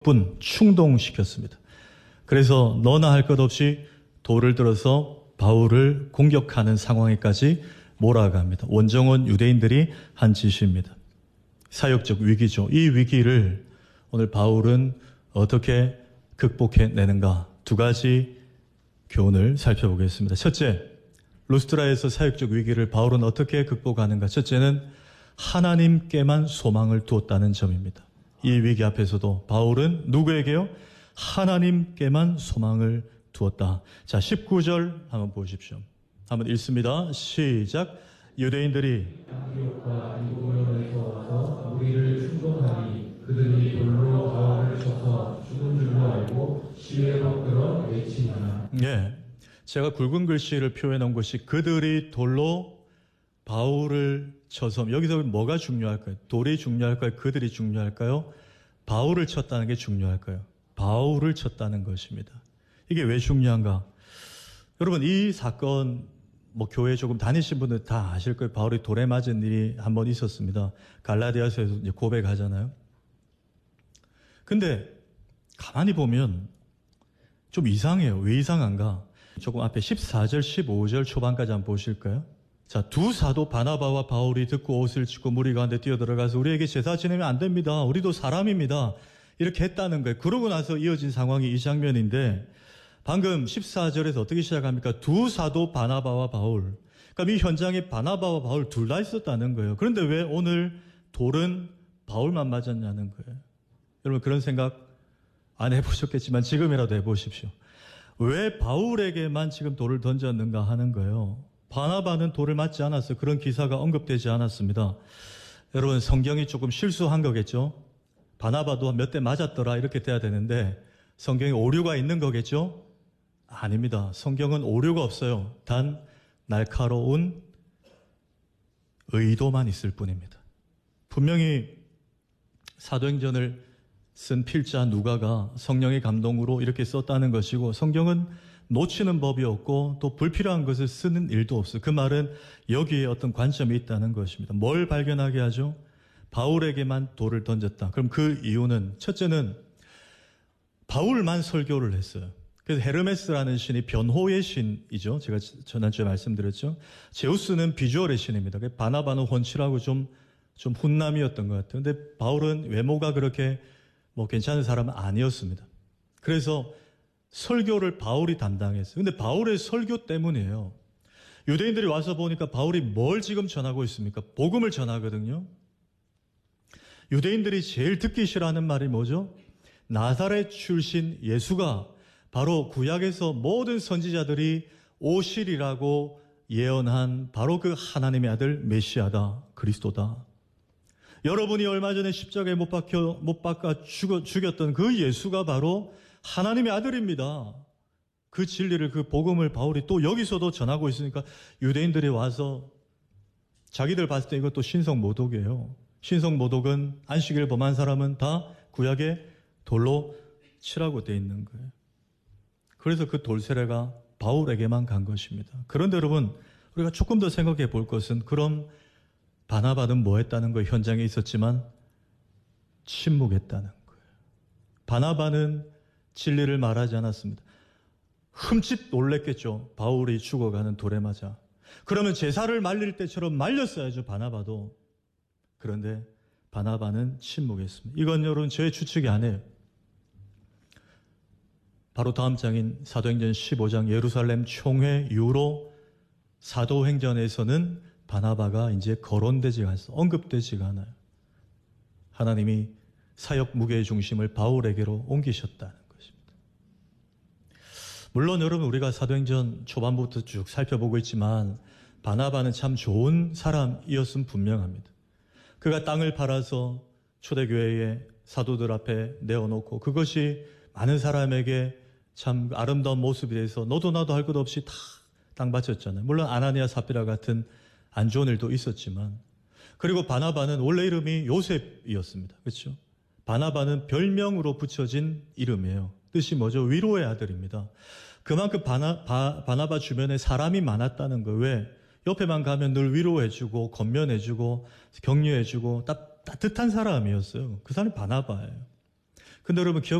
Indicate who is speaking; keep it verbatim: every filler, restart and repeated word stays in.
Speaker 1: 분 충동시켰습니다. 그래서 너나 할 것 없이 돌을 들어서 바울을 공격하는 상황에까지 몰아갑니다. 원정원 유대인들이 한 짓입니다. 사역적 위기죠. 이 위기를 오늘 바울은 어떻게 극복해내는가, 두 가지 교훈을 살펴보겠습니다. 첫째, 루스트라에서 사역적 위기를 바울은 어떻게 극복하는가. 첫째는 하나님께만 소망을 두었다는 점입니다. 이 위기 앞에서도 바울은 누구에게요? 하나님께만 소망을 두었다. 자, 십구 절 한번 보십시오. 한번 읽습니다. 시작. 유대인들이
Speaker 2: 안티옥과 이고니온에서 와서 우리를 충동하니 그들이 돌로 바울을 쳐서 죽은 줄로 알고 시외로 끌어 내치니라.
Speaker 1: 예, 제가 굵은 글씨를 표해 놓은 것이 그들이 돌로 바울을 쳐서, 여기서 뭐가 중요할까요? 돌이 중요할까요? 그들이 중요할까요? 바울을 쳤다는 게 중요할까요? 바울을 쳤다는 것입니다. 이게 왜 중요한가? 여러분, 이 사건 뭐 교회 조금 다니신 분들 다 아실 거예요. 바울이 돌에 맞은 일이 한번 있었습니다. 갈라디아서에서 이제 고백하잖아요. 근데 가만히 보면 좀 이상해요. 왜 이상한가? 조금 앞에 십사 절, 십오 절 초반까지 한번 보실까요? 자, 두 사도 바나바와 바울이 듣고 옷을 찢고 무리 가운데 뛰어들어가서 우리에게 제사 지내면 안 됩니다. 우리도 사람입니다. 이렇게 했다는 거예요. 그러고 나서 이어진 상황이 이 장면인데, 방금 십사 절에서 어떻게 시작합니까? 두 사도 바나바와 바울. 그러니까 이 현장에 바나바와 바울 둘 다 있었다는 거예요. 그런데 왜 오늘 돌은 바울만 맞았냐는 거예요. 여러분, 그런 생각 안 해보셨겠지만 지금이라도 해보십시오. 왜 바울에게만 지금 돌을 던졌는가 하는 거예요. 바나바는 돌을 맞지 않았어요. 그런 기사가 언급되지 않았습니다. 여러분, 성경이 조금 실수한 거겠죠? 바나바도 몇 대 맞았더라 이렇게 돼야 되는데 성경에 오류가 있는 거겠죠? 아닙니다. 성경은 오류가 없어요. 단 날카로운 의도만 있을 뿐입니다. 분명히 사도행전을 쓴 필자 누가가 성령의 감동으로 이렇게 썼다는 것이고, 성경은 놓치는 법이 없고 또 불필요한 것을 쓰는 일도 없어요. 그 말은 여기에 어떤 관점이 있다는 것입니다. 뭘 발견하게 하죠? 바울에게만 돌을 던졌다. 그럼 그 이유는, 첫째는 바울만 설교를 했어요. 그래서 헤르메스라는 신이 변호의 신이죠. 제가 지난주에 말씀드렸죠. 제우스는 비주얼의 신입니다. 바나바는 훤칠하고 좀, 좀 훈남이었던 것 같아요. 근데 바울은 외모가 그렇게 뭐 괜찮은 사람은 아니었습니다. 그래서 설교를 바울이 담당했어요. 근데 바울의 설교 때문이에요. 유대인들이 와서 보니까 바울이 뭘 지금 전하고 있습니까? 복음을 전하거든요. 유대인들이 제일 듣기 싫어하는 말이 뭐죠? 나사렛 출신 예수가 바로 구약에서 모든 선지자들이 오시리라고 예언한 바로 그 하나님의 아들 메시아다, 그리스도다. 여러분이 얼마 전에 십자가에 못 박혀, 못 박아 죽어, 죽였던 그 예수가 바로 하나님의 아들입니다. 그 진리를, 그 복음을 바울이 또 여기서도 전하고 있으니까 유대인들이 와서 자기들 봤을 때 이것도 신성모독이에요. 신성모독은 안식일 범한 사람은 다 구약에 돌로 치라고 돼 있는 거예요. 그래서 그 돌세례가 바울에게만 간 것입니다. 그런데 여러분, 우리가 조금 더 생각해 볼 것은, 그럼 바나바는 뭐 했다는 거예요? 현장에 있었지만 침묵했다는 거예요. 바나바는 진리를 말하지 않았습니다. 흠칫 놀랬겠죠. 바울이 죽어가는 돌에 맞아. 그러면 제사를 말릴 때처럼 말렸어야죠, 바나바도. 그런데 바나바는 침묵했습니다. 이건 여러분 저의 추측이 아니에요. 바로 다음 장인 사도행전 십오 장 예루살렘 총회 이후로 사도행전에서는 바나바가 이제 거론되지가 않아요. 언급되지가 않아요. 하나님이 사역 무게의 중심을 바울에게로 옮기셨다는 것입니다. 물론 여러분, 우리가 사도행전 초반부터 쭉 살펴보고 있지만 바나바는 참 좋은 사람이었음 분명합니다. 그가 땅을 팔아서 초대교회의 사도들 앞에 내어놓고 그것이 많은 사람에게 참 아름다운 모습이 돼서 너도 나도 할 것 없이 다 땅 바쳤잖아요. 물론 아나니아 삽비라 같은 안 좋은 일도 있었지만, 그리고 바나바는 원래 이름이 요셉이었습니다. 그렇죠? 바나바는 별명으로 붙여진 이름이에요. 뜻이 뭐죠? 위로의 아들입니다. 그만큼 바나, 바, 바나바 주변에 사람이 많았다는 거. 왜? 옆에만 가면 늘 위로해주고 건면해주고 격려해주고 따, 따뜻한 사람이었어요. 그 사람이 바나바예요. 근데 여러분 기억